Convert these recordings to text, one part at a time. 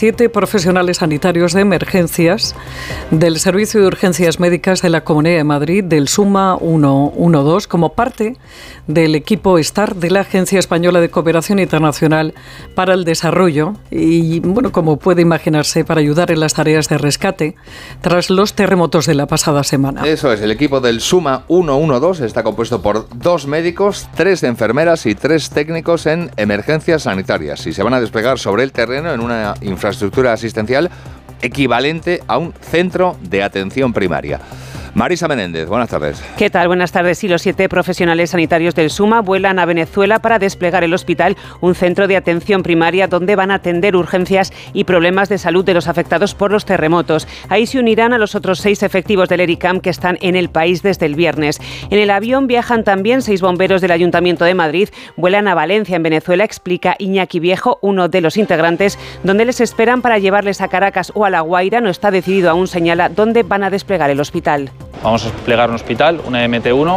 7 profesionales sanitarios de emergencias del Servicio de Urgencias Médicas de la Comunidad de Madrid, del SUMA 112, como parte del equipo STAR de la Agencia Española de Cooperación Internacional para el Desarrollo y, bueno, como puede imaginarse, para ayudar en las tareas de rescate tras los terremotos de la pasada semana. Eso es, el equipo del SUMA 112 está compuesto por 2 médicos, 3 enfermeras y 3 técnicos en emergencias sanitarias y se van a desplegar sobre el terreno en una infraestructura asistencial equivalente a un centro de atención primaria. Marisa Menéndez, buenas tardes. ¿Qué tal? Buenas tardes. Y los 7 profesionales sanitarios del SUMA vuelan a Venezuela para desplegar el hospital, un centro de atención primaria donde van a atender urgencias y problemas de salud de los afectados por los terremotos. Ahí se unirán a los otros 6 efectivos del ERICAM que están en el país desde el viernes. En el avión viajan también 6 bomberos del Ayuntamiento de Madrid. Vuelan a Valencia, en Venezuela, explica Iñaki Viejo, uno de los integrantes, donde les esperan para llevarles a Caracas o a La Guaira. No está decidido aún, señala, dónde van a desplegar el hospital. Vamos a desplegar un hospital, una MT1,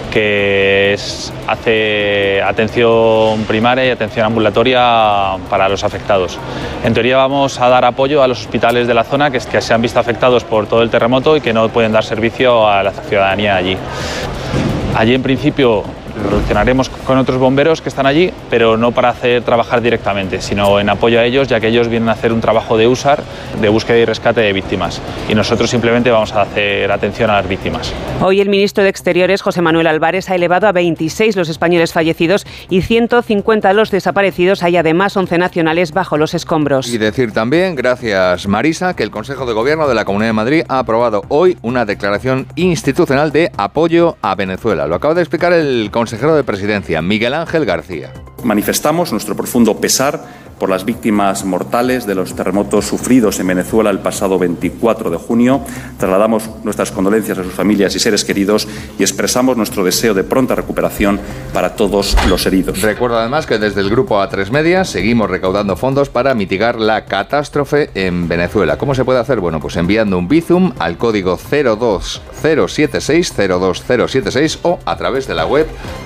que hace atención primaria y atención ambulatoria para los afectados. En teoría vamos a dar apoyo a los hospitales de la zona que se han visto afectados por todo el terremoto y que no pueden dar servicio a la ciudadanía allí. Allí, en principio, lo relacionaremos con otros bomberos que están allí, pero no para hacer trabajar directamente, sino en apoyo a ellos, ya que ellos vienen a hacer un trabajo de USAR, de búsqueda y rescate de víctimas, y nosotros simplemente vamos a hacer atención a las víctimas. Hoy el ministro de Exteriores, José Manuel Álvarez, ha elevado a 26 los españoles fallecidos y 150 los desaparecidos. Hay además 11 nacionales bajo los escombros. Y decir también, gracias Marisa, que el Consejo de Gobierno de la Comunidad de Madrid ha aprobado hoy una declaración institucional de apoyo a Venezuela. Lo acaba de explicar el consejero de Presidencia, Miguel Ángel García. Manifestamos nuestro profundo pesar por las víctimas mortales de los terremotos sufridos en Venezuela el pasado 24 de junio. Trasladamos nuestras condolencias a sus familias y seres queridos y expresamos nuestro deseo de pronta recuperación para todos los heridos. Recuerdo además que desde el grupo A3 Media seguimos recaudando fondos para mitigar la catástrofe en Venezuela. ¿Cómo se puede hacer? Bueno, pues enviando un Bizum al código 02076 o a través de la web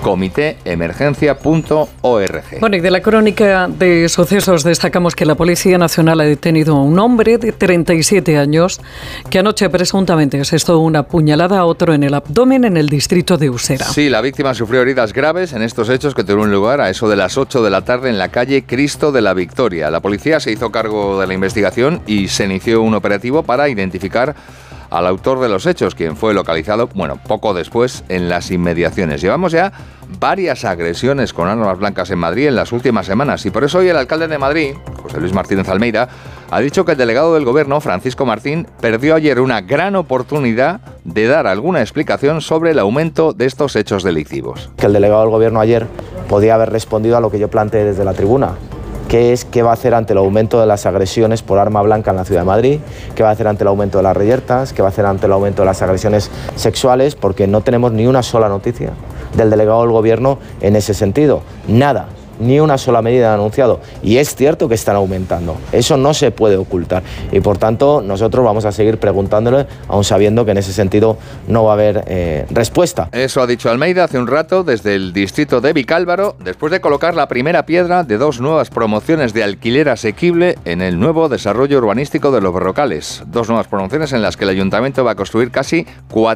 comitéemergencia.org. Bueno, y de la crónica de sucesos destacamos que la Policía Nacional ha detenido a un hombre de 37 años que anoche presuntamente asestó una puñalada a otro en el abdomen en el distrito de Usera. Sí, la víctima sufrió heridas graves en estos hechos que tuvieron lugar a eso de las 8 de la tarde en la calle Cristo de la Victoria. La policía se hizo cargo de la investigación y se inició un operativo para identificar al autor de los hechos, quien fue localizado, poco después en las inmediaciones. Llevamos ya varias agresiones con armas blancas en Madrid en las últimas semanas y por eso hoy el alcalde de Madrid, José Luis Martínez Almeida, ha dicho que el delegado del Gobierno, Francisco Martín, perdió ayer una gran oportunidad de dar alguna explicación sobre el aumento de estos hechos delictivos. Que el delegado del Gobierno ayer podía haber respondido a lo que yo planteé desde la tribuna, que es qué va a hacer ante el aumento de las agresiones por arma blanca en la Ciudad de Madrid, qué va a hacer ante el aumento de las reyertas, qué va a hacer ante el aumento de las agresiones sexuales, porque no tenemos ni una sola noticia del delegado del Gobierno en ese sentido. Nada, ni una sola medida anunciado. Y es cierto que están aumentando, eso no se puede ocultar. Y por tanto, nosotros vamos a seguir preguntándole, aun sabiendo que en ese sentido no va a haber respuesta. Eso ha dicho Almeida hace un rato desde el distrito de Vicálvaro, después de colocar la primera piedra de 2 nuevas promociones de alquiler asequible en el nuevo desarrollo urbanístico de Los Berrocales. 2 nuevas promociones en las que el ayuntamiento va a construir casi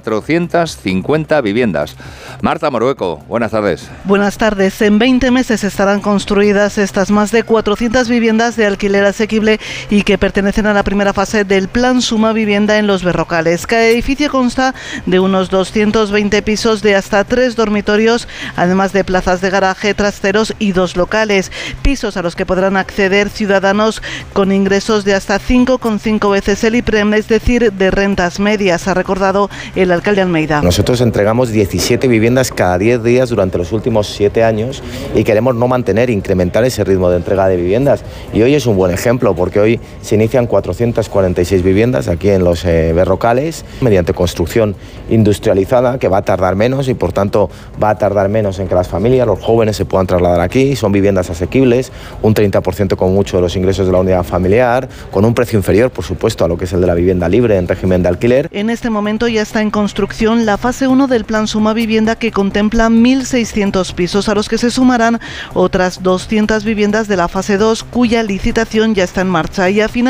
450 viviendas. Marta Morueco, buenas tardes. Buenas tardes. En 20 meses estarán construidas estas más de 400 viviendas de alquiler asequible y que pertenecen a la primera fase del Plan Suma Vivienda en Los Berrocales. Cada edificio consta de unos 220 pisos de hasta 3 dormitorios, además de plazas de garaje, trasteros y 2 locales. Pisos a los que podrán acceder ciudadanos con ingresos de hasta 5,5 veces el IPREM, es decir, de rentas medias, ha recordado el alcalde Almeida. Nosotros entregamos 17 viviendas cada 10 días durante los últimos 7 años y queremos no incrementar ese ritmo de entrega de viviendas. Y hoy es un buen ejemplo, porque hoy se inician 446 viviendas aquí en Los Berrocales, mediante construcción industrializada, que va a tardar menos y por tanto va a tardar menos en que las familias, los jóvenes se puedan trasladar aquí. Son viviendas asequibles, un 30% con mucho de los ingresos de la unidad familiar, con un precio inferior, por supuesto, a lo que es el de la vivienda libre en régimen de alquiler. En este momento ya está en construcción la fase 1 del Plan Suma Vivienda, que contempla 1.600 pisos, a los que se sumarán otras 200 viviendas de la fase 2, cuya licitación ya está en marcha. Y a final